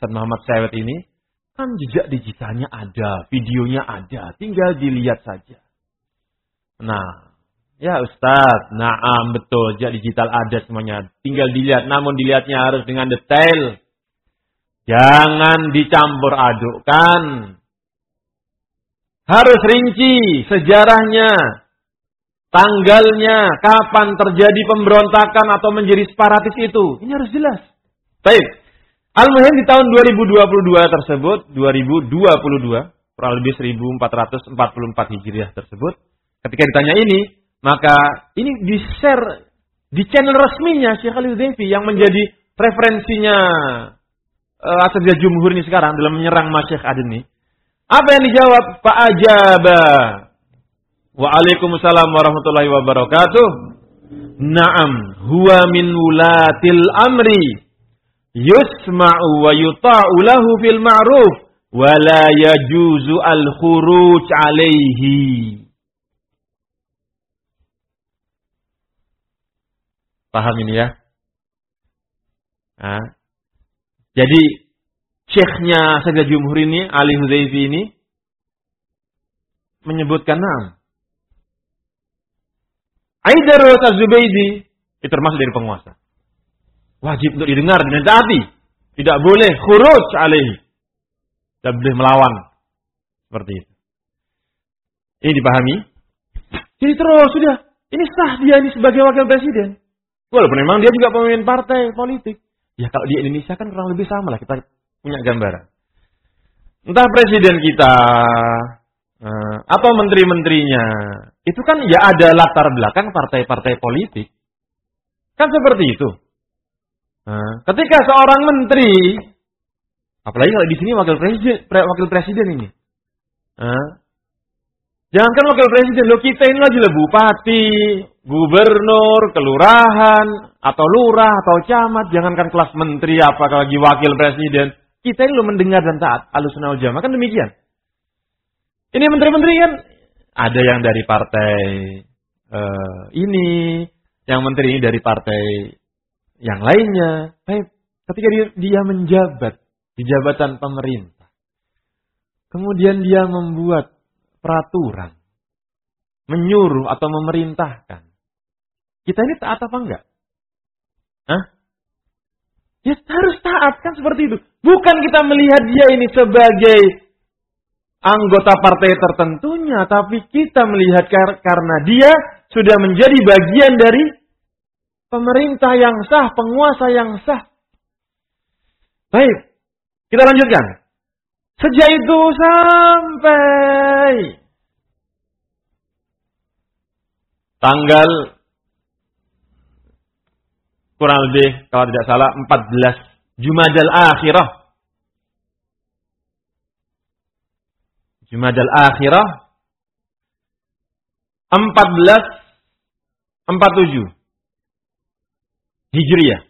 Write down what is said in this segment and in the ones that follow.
Ustaz Muhammad Sewet ini, kan jejak digitalnya ada, videonya ada, tinggal dilihat saja. Nah, ya Ustaz, naam betul, jejak digital ada semuanya, tinggal dilihat, namun dilihatnya harus dengan detail. Jangan dicampur adukkan. Harus rinci sejarahnya, tanggalnya, kapan terjadi pemberontakan atau menjadi separatis itu. Ini harus jelas. Baik. Al-Muhim di tahun 2022 tersebut, 2022, kurang lebih 1444 Hijriah tersebut, ketika ditanya ini, maka ini di-share di channel resminya Syekh Al-Utsaimin yang menjadi referensinya Asatidzatul Jumhur ini sekarang dalam menyerang Masyaikh Aden ini. Apa yang dijawab? Pak Ajaba. Waalaikumsalam warahmatullahi wabarakatuh. Naam, huwa min wulatil amri. Yusma'u wa yuta'u lahu fil ma'ruf. Wa la yajuzu al-khuruj alaihi. Paham ini ya? Nah, jadi syekhnya Asatidzatul Jumhur ini, Ali Hudzaifi ini, menyebutkan naam. Aidarus Az-Zubaydi itu termasuk dari penguasa. Wajib untuk didengar dan ditaati. Tidak boleh khuruj alaihi. Tidak boleh melawan. Seperti itu. Ini dipahami. Jadi terus sudah. Ini sah dia ini sebagai wakil presiden. Walaupun memang dia juga pemimpin partai politik. Ya kalau di Indonesia kan kurang lebih sama lah. Kita punya gambaran. Entah presiden kita atau menteri-menterinya. Itu kan ya ada latar belakang partai-partai politik. Kan seperti itu. Ketika seorang menteri, apalagi kalau di sini wakil presiden ini. Jangankan wakil presiden, lo kita ini lagi bupati, gubernur, kelurahan, atau lurah, atau camat. Jangankan kelas menteri, apalagi wakil presiden. Kita ini lo mendengar dan taat. Ahlussunnah wal Jamaah kan demikian. Ini menteri-menteri kan ada yang dari partai ini, yang menteri ini dari partai yang lainnya. Baik, ketika dia menjabat di jabatan pemerintah, kemudian dia membuat peraturan, menyuruh atau memerintahkan, kita ini taat apa enggak? Ya harus taat kan seperti itu. Bukan kita melihat dia ini sebagai anggota partai tertentunya, tapi kita melihat karena dia sudah menjadi bagian dari pemerintah yang sah, penguasa yang sah. Baik, kita lanjutkan. Sejak itu sampai tanggal kurang lebih kalau tidak salah 14 Jumadal Akhirah. Jumadal Akhirah 1447 Hijriah.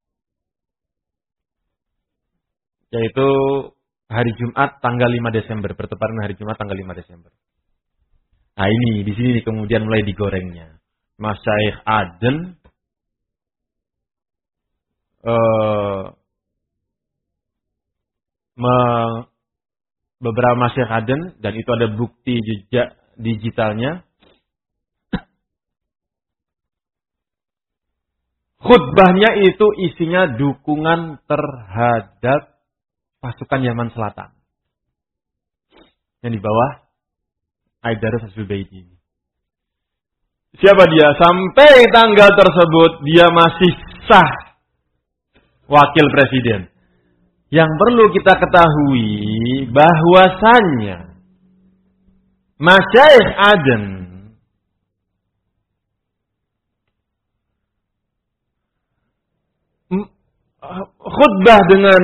Yaitu hari Jumat tanggal 5 Desember, bertepatan hari Jumat tanggal 5 Desember. Nah ini di sini kemudian mulai digorengnya. Masyaikh Aden beberapa Masyaikh Aden, dan itu ada bukti jejak digitalnya. Khutbahnya itu isinya dukungan terhadap pasukan Yaman Selatan. Yang di bawah Aidarus Az-Zubaydi. Siapa dia? Sampai tanggal tersebut dia masih sah wakil presiden. Yang perlu kita ketahui bahwasannya Masyaikh Aden khutbah dengan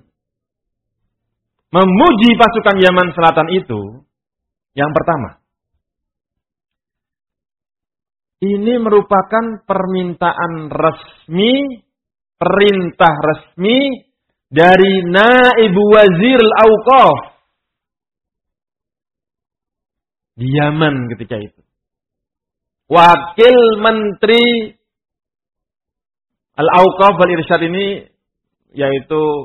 memuji pasukan Yaman Selatan itu, yang pertama, ini merupakan permintaan resmi, perintah resmi dari Naib Wazir Al-Awqaf di Yaman ketika itu. Wakil Menteri Al-Awqaf wal Irsyad ini yaitu